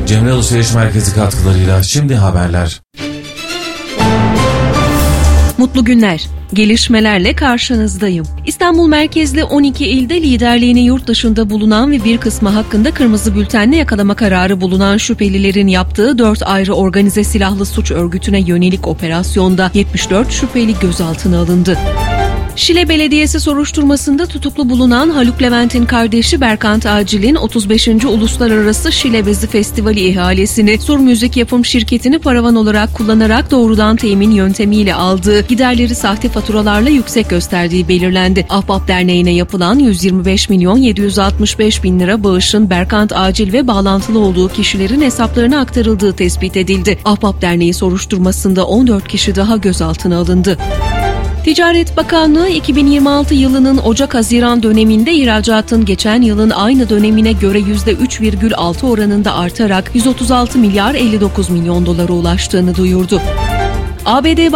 Cemre Alışveriş Merkezi katkılarıyla şimdi haberler. Mutlu günler. Gelişmelerle karşınızdayım. İstanbul merkezli 12 ilde liderliğini yurt dışında bulunan ve bir kısmı hakkında kırmızı bültenle yakalama kararı bulunan şüphelilerin yaptığı 4 ayrı organize silahlı suç örgütüne yönelik operasyonda 74 şüpheli gözaltına alındı. Şile Belediyesi soruşturmasında tutuklu bulunan Haluk Levent'in kardeşi Berkant Acil'in 35. Uluslararası Şile Bezi Festivali ihalesini Sur Müzik Yapım Şirketi'ni paravan olarak kullanarak doğrudan temin yöntemiyle aldığı, giderleri sahte faturalarla yüksek gösterdiği belirlendi. Ahbap Derneği'ne yapılan 125.765.000 lira bağışın Berkant Acil ve bağlantılı olduğu kişilerin hesaplarına aktarıldığı tespit edildi. Ahbap Derneği soruşturmasında 14 kişi daha gözaltına alındı. Ticaret Bakanlığı 2026 yılının Ocak-Haziran döneminde ihracatın geçen yılın aynı dönemine göre %3,6 oranında artarak 136 milyar 59 milyon dolara ulaştığını duyurdu. ABD